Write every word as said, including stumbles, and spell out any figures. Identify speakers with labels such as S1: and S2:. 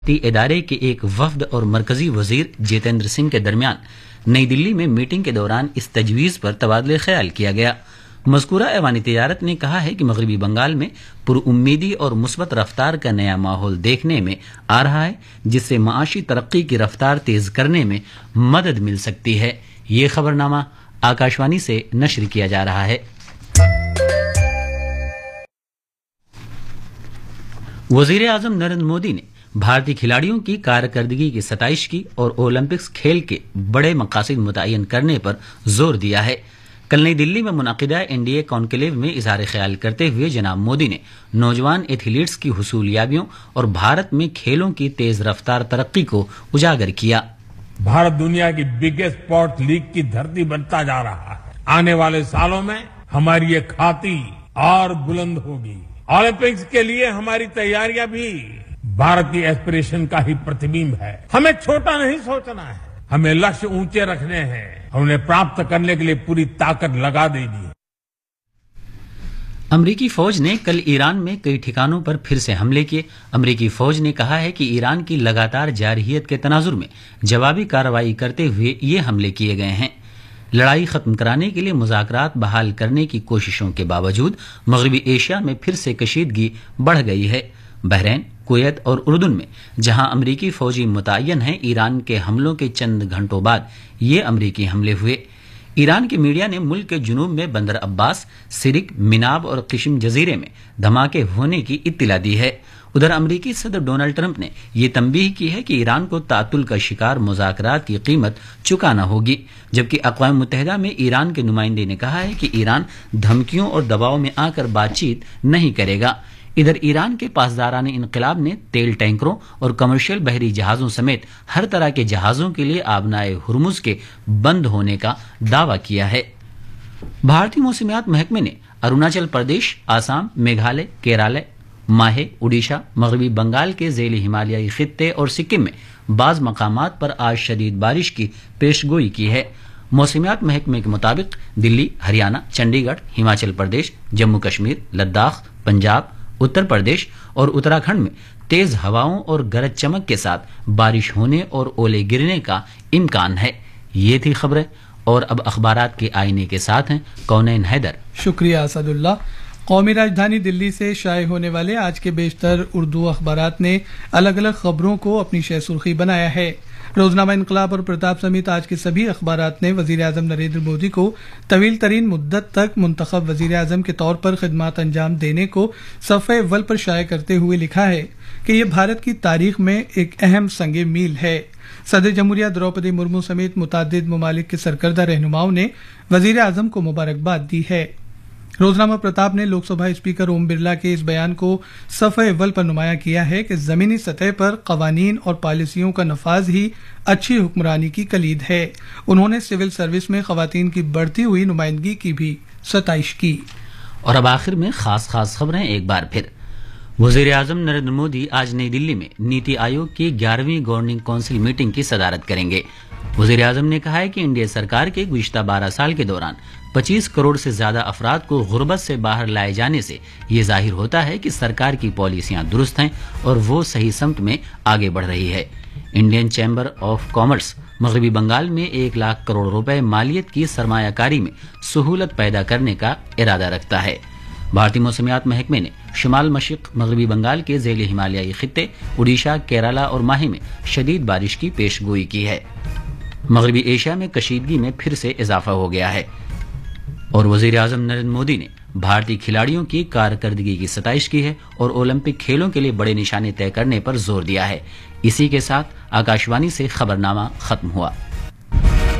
S1: ادارے کے ایک وفد اور مرکزی وزیر جتیندر سنگھ کے درمیان نئی دلی میں میٹنگ کے دوران اس تجویز پر تبادلہ خیال کیا گیا۔ مذکورہ ایوان تجارت نے کہا ہے کہ مغربی بنگال میں پر امیدی اور مثبت رفتار کا نیا ماحول دیکھنے میں آ رہا ہے، جس سے معاشی ترقی کی رفتار تیز کرنے میں مدد مل سکتی ہے۔ یہ خبرنامہ آکاشوانی سے نشر کیا جا رہا ہے۔ وزیر اعظم نریندر مودی نے بھارتی کھلاڑیوں کی کارکردگی کی ستائش کی اور اولمپکس کھیل کے بڑے مقاصد متعین کرنے پر زور دیا ہے۔ کل نئی دلی میں منعقدہ این ڈی اے کانکلیو میں اظہار خیال کرتے ہوئے جناب مودی نے نوجوان ایتھلیٹس کی حصولیابیوں اور بھارت میں کھیلوں کی تیز رفتار ترقی کو اجاگر کیا۔
S2: بھارت دنیا کی بگیسٹ اسپورٹ لیگ کی دھرتی بنتا جا رہا ہے۔ آنے والے سالوں میں ہماری یہ کھاتی اور بلند ہوگی۔ اولمپکس کے لیے ہماری تیاریاں بھی بھارت کی ایسپریشن کا ہی پرتیبمب ہے۔ ہمیں چھوٹا نہیں سوچنا ہے، ہمیں لکष्य اونچے رکھنے ہیں اور انہیں پراپت کرنے کے لیے پوری طاقت لگا دینی ہے۔
S1: امریکی فوج نے کل ایران میں کئی ٹھکانوں پر پھر سے حملے کیے۔ امریکی فوج نے کہا ہے کہ ایران کی لگاتار جارحیت کے تناظر میں جوابی کارروائی کرتے ہوئے یہ حملے کیے گئے ہیں۔ لڑائی ختم کرانے کے لیے مذاکرات بحال کرنے کی کوششوں کے باوجود مغربی ایشیا میں پھر سے کشیدگی بڑھ گئی ہے۔ بحرین، کویت اور اردن میں جہاں امریکی فوجی متعین ہیں، ایران کے حملوں کے چند گھنٹوں بعد یہ امریکی حملے ہوئے۔ ایران کی میڈیا نے ملک کے جنوب میں بندر عباس، سرک، مناب اور قشم جزیرے میں دھماکے ہونے کی اطلاع دی ہے۔ ادھر امریکی صدر ڈونلڈ ٹرمپ نے یہ تنبیہ کی ہے کہ ایران کو تعطل کا شکار مذاکرات کی قیمت چکانا ہوگی، جبکہ اقوام متحدہ میں ایران کے نمائندے نے کہا ہے کہ ایران دھمکیوں اور دباؤ میں آ کر بات چیت نہیں کرے گا۔ ادھر ایران کے پاسداران انقلاب نے تیل ٹینکروں اور کمرشل بحری جہازوں سمیت ہر طرح کے جہازوں کے لیے آبنائے ہرمز کے بند ہونے کا دعویٰ کیا ہے۔ بھارتی موسمیات محکمے نے اروناچل پردیش، آسام، میگھالیہ، کیرالہ، ماہے، اڈیشہ، مغربی بنگال کے ذیلی ہمالیائی خطے اور سکم میں بعض مقامات پر آج شدید بارش کی پیش گوئی کی ہے۔ موسمیات محکمے کے مطابق دلی، ہریانہ، چنڈی گڑھ، ہماچل پردیش، جموں کشمیر، لداخ، پنجاب، اتر پردیش اور اتراکھنڈ میں تیز ہواؤں اور گرج چمک کے ساتھ بارش ہونے اور اولے گرنے کا امکان ہے۔ یہ تھی خبریں، اور اب اخبارات کے آئینے کے ساتھ ہیں کونین حیدر۔
S3: شکریہ اسد اللہ۔ قومی راجدھانی دلی سے شائع ہونے والے آج کے بیشتر اردو اخبارات نے الگ الگ خبروں کو اپنی شہ سرخی بنایا ہے۔ روزنامہ انقلاب اور پرتاپ سمیت آج کے سبھی اخبارات نے وزیر اعظم نریندر مودی کو طویل ترین مدت تک منتخب وزیر اعظم کے طور پر خدمات انجام دینے کو صفحہ اول پر شائع کرتے ہوئے لکھا ہے کہ یہ بھارت کی تاریخ میں ایک اہم سنگ میل ہے۔ صدر جمہوریہ دروپدی مرمو سمیت متعدد ممالک کے سرکردہ رہنماؤں نے وزیر اعظم کو مبارکباد دی ہے۔ روزنامہ پرتاپ نے لوک سبھا اسپیکر اوم برلا کے اس بیان کو صفحہ اول پر نمایاں کیا ہے کہ زمینی سطح پر قوانین اور پالیسیوں کا نفاذ ہی اچھی حکمرانی کی کلید ہے۔ انہوں نے سول سروس میں خواتین کی بڑھتی ہوئی نمائندگی کی بھی ستائش کی۔
S1: اور اب آخر میں خاص خاص خبریں ایک بار پھر۔ وزیر اعظم نریندر مودی آج نئی دلی میں نیتی آیوگ کی گیارہویں گورننگ کونسل میٹنگ کی صدارت کریں گے۔ وزیر اعظم نے کہا ہے کہ انڈیا سرکار کے گزشتہ بارہ سال کے دوران پچیس کروڑ سے زیادہ افراد کو غربت سے باہر لائے جانے سے یہ ظاہر ہوتا ہے کہ سرکار کی پالیسیاں درست ہیں اور وہ صحیح سمت میں آگے بڑھ رہی ہے۔ انڈین چیمبر آف کامرس مغربی بنگال میں ایک لاکھ کروڑ روپے مالیت کی سرمایہ کاری میں سہولت پیدا کرنے کا ارادہ رکھتا ہے۔ بھارتی موسمیات محکمے نے شمال مشرق مغربی بنگال کے ذیلی ہمالیائی خطے، اڈیشہ، کیرالہ اور ماہی میں شدید بارش کی پیش گوئی کی ہے۔ مغربی ایشیا میں کشیدگی میں پھر سے اضافہ ہو گیا ہے۔ اور وزیر اعظم نریندر مودی نے بھارتی کھلاڑیوں کی کارکردگی کی ستائش کی ہے اور اولمپک کھیلوں کے لیے بڑے نشانے طے کرنے پر زور دیا ہے۔ اسی کے ساتھ آکاشوانی سے خبرنامہ ختم ہوا۔